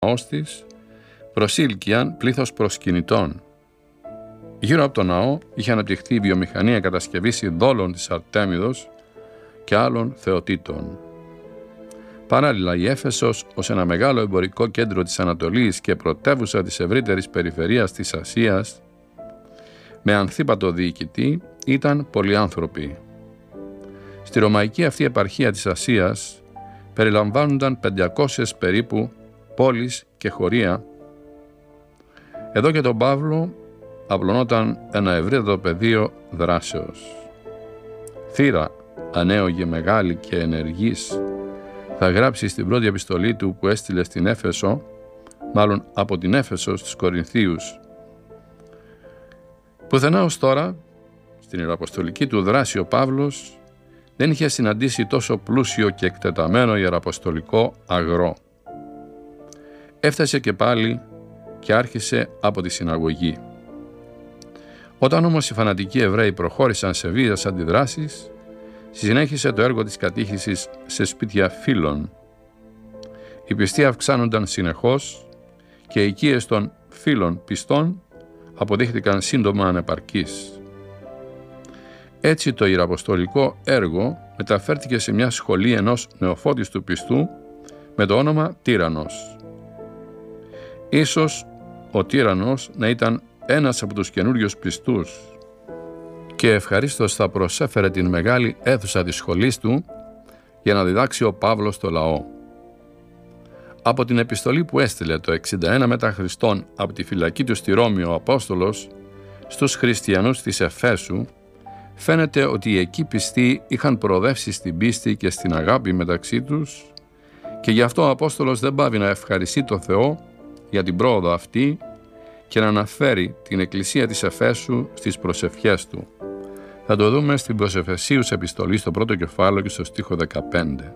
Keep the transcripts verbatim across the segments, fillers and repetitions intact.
ναός της προσήλκιαν πλήθος προσκυνητών. Γύρω από τον ναό είχε αναπτυχθεί η βιομηχανία κατασκευής ειδόλων της Αρτέμιδος και άλλων θεοτήτων. Παράλληλα, η Έφεσος, ως ένα μεγάλο εμπορικό κέντρο της Ανατολής και πρωτεύουσα της ευρύτερης περιφερείας της Ασίας, με ανθίπατο διοικητή, ήταν πολυάνθρωπη. Στη ρωμαϊκή αυτή επαρχία της Ασίας περιλαμβάνονταν πεντακόσιες περίπου πόλεις και χωρία. Εδώ και τον Παύλο απλωνόταν ένα ευρύτερο πεδίο δράσεως. Θύρα, ανέωγε μεγάλη και ενεργής, θα γράψει στην πρώτη επιστολή του που έστειλε στην Έφεσο, μάλλον από την Έφεσο στους Κορινθίους. Πουθενά ως τώρα, στην ιεραποστολική του δράση ο Παύλος δεν είχε συναντήσει τόσο πλούσιο και εκτεταμένο ιεραποστολικό αγρό. Έφτασε και πάλι και άρχισε από τη συναγωγή. Όταν όμως οι φανατικοί Εβραίοι προχώρησαν σε βίαιες αντιδράσεις, συνέχισε το έργο της κατήχησης σε σπίτια φίλων. Οι πιστοί αυξάνονταν συνεχώς και οι οικίες των φίλων πιστών αποδείχθηκαν σύντομα ανεπαρκείς. Έτσι το ιεραποστολικό έργο μεταφέρθηκε σε μια σχολή ενός νεοφώτιστου πιστού με το όνομα Τύραννος. Ίσως ο Τύραννος να ήταν ένας από τους καινούριους πιστούς και ευχαρίστως θα προσέφερε την μεγάλη αίθουσα της σχολής του για να διδάξει ο Παύλος το λαό. Από την επιστολή που έστειλε το εξήντα ένα μετά Χριστόν από τη φυλακή του στη Ρώμη ο Απόστολος στους χριστιανούς της Εφέσου, φαίνεται ότι οι εκεί πιστοί είχαν προοδεύσει στην πίστη και στην αγάπη μεταξύ τους και γι' αυτό ο Απόστολος δεν πάβει να ευχαριστεί το Θεό για την πρόοδο αυτή και να αναφέρει την Εκκλησία της Εφέσου στις προσευχές του. Θα το δούμε στην προς Εφεσίους επιστολή στο πρώτο κεφάλαιο και στο στίχο δεκαπέντε.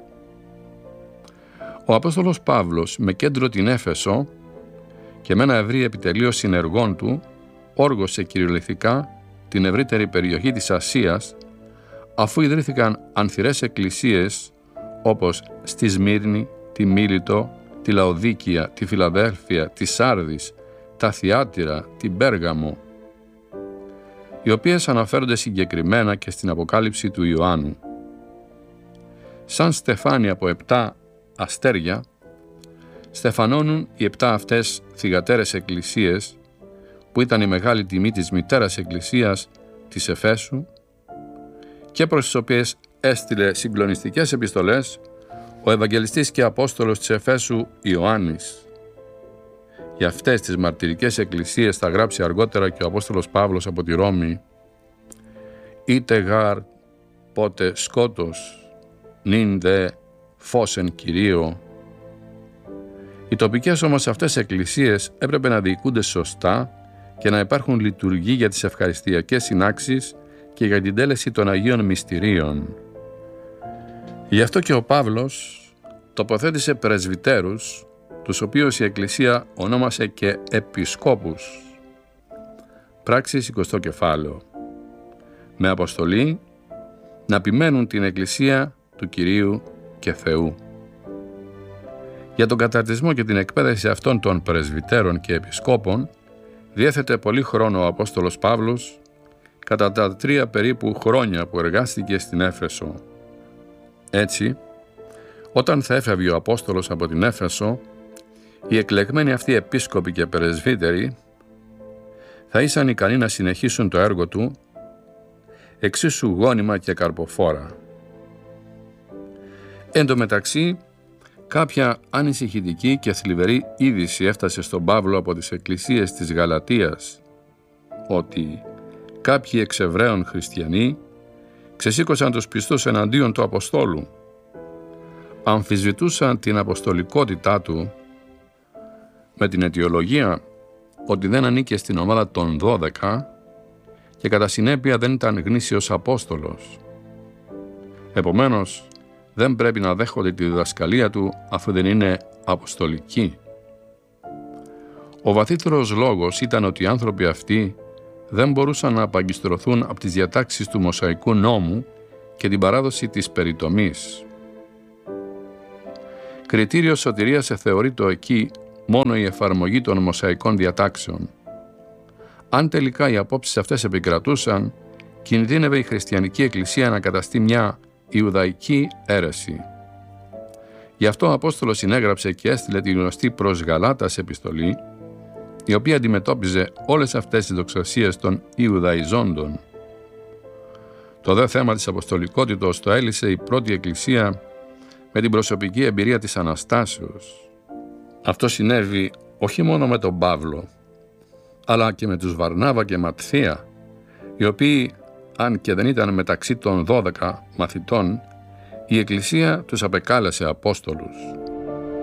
Ο Απόστολος Παύλος με κέντρο την Έφεσο και με ένα ευρύ επιτελείο συνεργών του όργωσε κυριολεκτικά την ευρύτερη περιοχή της Ασίας, αφού ιδρύθηκαν ανθυρές εκκλησίες όπως στη Σμύρνη, τη Μίλητο, τη Λαοδίκια, τη Φιλαδέλφια, τη Σάρδης, τα Θιάτυρα, την Πέργαμο, οι οποίες αναφέρονται συγκεκριμένα και στην Αποκάλυψη του Ιωάννου. Σαν στεφάνι από επτά αστέρια, στεφανώνουν οι επτά αυτές θυγατέρες εκκλησίες, που ήταν η μεγάλη τιμή της μητέρας εκκλησίας της Εφέσου και προς τις οποίες έστειλε συγκλονιστικές επιστολές ο Ευαγγελιστής και Απόστολος της Εφέσου Ιωάννης. Για αυτές τις μαρτυρικές εκκλησίες θα γράψει αργότερα και ο Απόστολος Παύλος από τη Ρώμη: «Είτε γάρ πότε σκότος, νυν δε φώσεν Κυρίω». Οι τοπικές όμως αυτές εκκλησίες έπρεπε να διοικούνται σωστά και να υπάρχουν λειτουργοί για τις ευχαριστιακές συνάξεις και για την τέλεση των Αγίων Μυστηρίων. Γι' αυτό και ο Παύλος τοποθέτησε πρεσβυτέρους, τους οποίους η Εκκλησία ονόμασε και επισκόπους. Πράξεις εικοστό κεφάλαιο. Με αποστολή να επιμένουν την Εκκλησία του Κυρίου και Θεού. Για τον καταρτισμό και την εκπαίδευση αυτών των πρεσβυτέρων και επισκόπων διέθετε πολύ χρόνο ο Απόστολος Παύλος κατά τα τρία περίπου χρόνια που εργάστηκε στην Έφεσο. Έτσι, όταν θα έφευγε ο Απόστολος από την Έφεσο, οι εκλεγμένοι αυτοί επίσκοποι και πρεσβύτεροι θα ήσαν ικανοί να συνεχίσουν το έργο του εξίσου γόνιμα και καρποφόρα. Εν τω μεταξύ, κάποια ανησυχητική και θλιβερή είδηση έφτασε στον Παύλο από τις εκκλησίες της Γαλατίας, ότι κάποιοι εξ Εβραίων χριστιανοί ξεσήκωσαν τους πιστούς εναντίον του Αποστόλου, αμφισβητούσαν την αποστολικότητά του με την αιτιολογία ότι δεν ανήκε στην ομάδα των δώδεκα και κατά συνέπεια δεν ήταν γνήσιος Απόστολος. Επομένως, δεν πρέπει να δέχονται τη διδασκαλία του αφού δεν είναι αποστολική. Ο βαθύτερος λόγος ήταν ότι οι άνθρωποι αυτοί δεν μπορούσαν να απαγκιστρωθούν από τις διατάξεις του Μωσαϊκού νόμου και την παράδοση της περιτομής. Κριτήριο σωτηρίας θεωρείτο εκεί μόνο η εφαρμογή των μοσαϊκών διατάξεων. Αν τελικά οι απόψεις αυτές επικρατούσαν, κινδύνευε η χριστιανική εκκλησία να καταστεί μια Ιουδαϊκή αίρεση. Γι' αυτό ο Απόστολος συνέγραψε και έστειλε τη γνωστή προς Γαλάτας επιστολή, η οποία αντιμετώπιζε όλες αυτές τις δοξασίες των Ιουδαϊζόντων. Το δε θέμα της αποστολικότητος το έλυσε η πρώτη εκκλησία με την προσωπική εμπειρία της Αναστάσεως. Αυτό συνέβη όχι μόνο με τον Παύλο, αλλά και με τους Βαρνάβα και Ματθία, οι οποίοι, αν και δεν ήταν μεταξύ των δώδεκα μαθητών, η Εκκλησία τους απεκάλεσε Απόστολους.